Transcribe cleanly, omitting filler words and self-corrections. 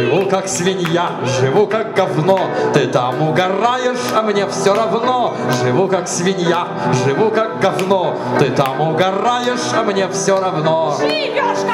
Живу как свинья, живу как говно, ты там угораешь, а мне все равно. Живу как свинья, живу как говно, ты там угораешь, а мне все равно. Живешь